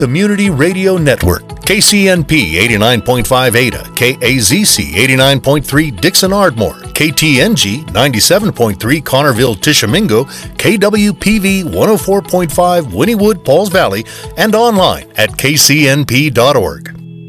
Community Radio Network, KCNP 89.5 Ada, KAZC 89.3 Dixon Ardmore, KTNG 97.3 Connerville Tishomingo, KWPV 104.5 Wynnewood Pauls Valley, and online at kcnp.org.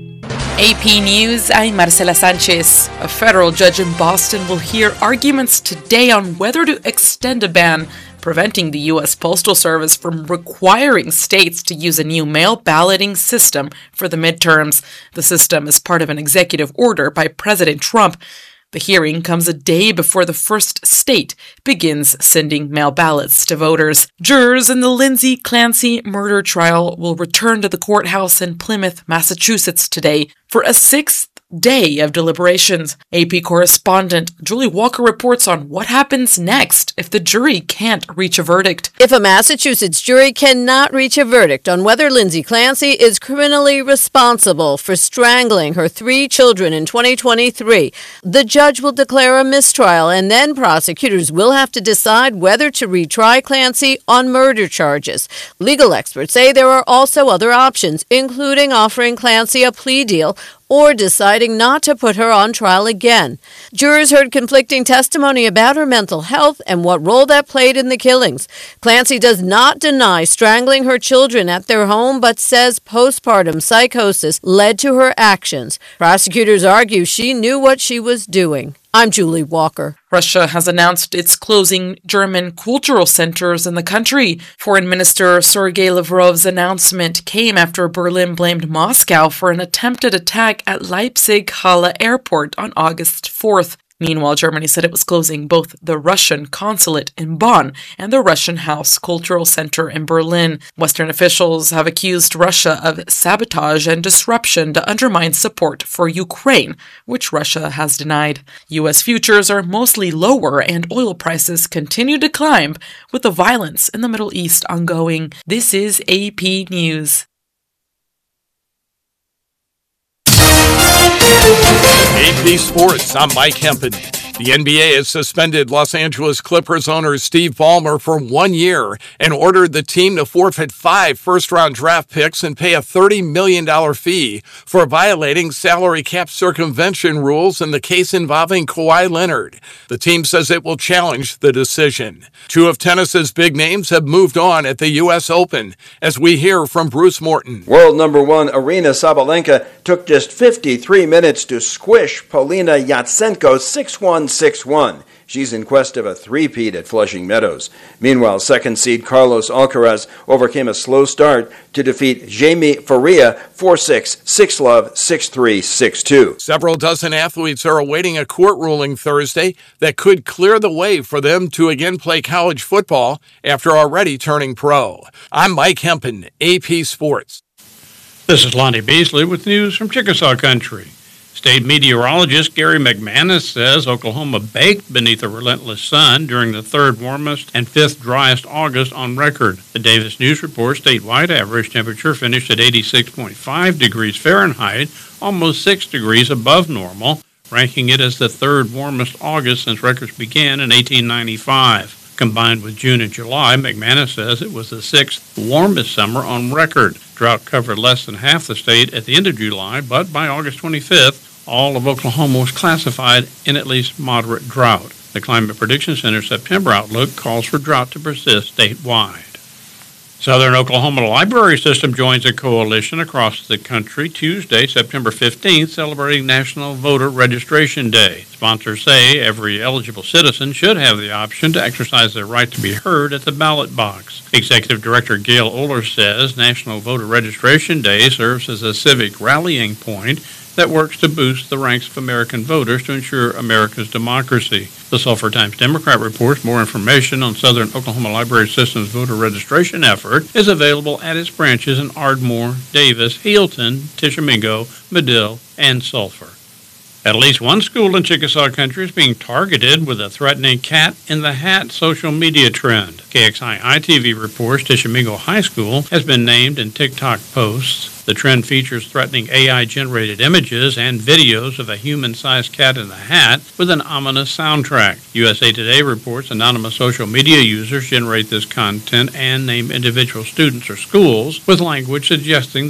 AP News, I'm Marcela Sanchez. A federal judge in Boston will hear arguments today on whether to extend a ban preventing the U.S. Postal Service from requiring states to use a new mail balloting system for the midterms. The system is part of an executive order by President Trump. The hearing comes a day before the first state begins sending mail ballots to voters. Jurors in the Lindsay Clancy murder trial will return to the courthouse in Plymouth, Massachusetts today for a sixth day of deliberations. AP correspondent Julie Walker reports on what happens next if the jury can't reach a verdict. If a Massachusetts jury cannot reach a verdict on whether Lindsay Clancy is criminally responsible for strangling her 3 children in 2023, the judge will declare a mistrial, and then prosecutors will have to decide whether to retry Clancy on murder charges. Legal experts say there are also other options, including offering Clancy a plea deal or deciding not to put her on trial again. Jurors heard conflicting testimony about her mental health and what role that played in the killings. Clancy does not deny strangling her children at their home, but says postpartum psychosis led to her actions. Prosecutors argue she knew what she was doing. I'm Julie Walker. Russia has announced it's closing German cultural centers in the country. Foreign Minister Sergei Lavrov's announcement came after Berlin blamed Moscow for an attempted attack at Leipzig-Halle Airport on August 4th. Meanwhile, Germany said it was closing both the Russian consulate in Bonn and the Russian House Cultural Center in Berlin. Western officials have accused Russia of sabotage and disruption to undermine support for Ukraine, which Russia has denied. U.S. futures are mostly lower and oil prices continue to climb with the violence in the Middle East ongoing. This is AP News. AP Sports, I'm Mike Hempen. The NBA has suspended Los Angeles Clippers owner Steve Ballmer for 1 year and ordered the team to forfeit 5 first-round draft picks and pay a $30 million fee for violating salary cap circumvention rules in the case involving Kawhi Leonard. The team says it will challenge the decision. 2 of tennis's big names have moved on at the U.S. Open, as we hear from Bruce Morton. World number 1 Aryna Sabalenka took just 53 minutes to squish Polina Yatsenko 6-1, 6-1. She's in quest of a three-peat at Flushing Meadows. Meanwhile, second seed Carlos Alcaraz overcame a slow start to defeat Jaime Faria 4-6, 6-love, 6-3, 6-2. Several dozen athletes are awaiting a court ruling Thursday that could clear the way for them to again play college football after already turning pro. I'm Mike Hempen, AP Sports. This is Lonnie Beasley with news from Chickasaw Country. State meteorologist Gary McManus says Oklahoma baked beneath a relentless sun during the 3rd warmest and 5th driest August on record. The Davis News reports statewide average temperature finished at 86.5 degrees Fahrenheit, almost 6 degrees above normal, ranking it as the 3rd warmest August since records began in 1895. Combined with June and July, McManus says it was the 6th warmest summer on record. Drought covered less than half the state at the end of July, but by August 25th, all of Oklahoma was classified in at least moderate drought. The Climate Prediction Center's September outlook calls for drought to persist statewide. Southern Oklahoma Library System joins a coalition across the country Tuesday, September 15th, celebrating National Voter Registration Day. Sponsors say every eligible citizen should have the option to exercise their right to be heard at the ballot box. Executive Director Gail Oler says National Voter Registration Day serves as a civic rallying point that works to boost the ranks of American voters to ensure America's democracy. The Sulphur Times Democrat reports more information on Southern Oklahoma Library System's voter registration effort is available at its branches in Ardmore, Davis, Healdton, Tishomingo, Medill, and Sulphur. At least one school in Chickasaw Country is being targeted with a threatening cat in the hat social media trend. KXI ITV reports Tishomingo High School has been named in TikTok posts. The trend features threatening AI-generated images and videos of a human-sized cat in a hat with an ominous soundtrack. USA Today reports anonymous social media users generate this content and name individual students or schools with language suggesting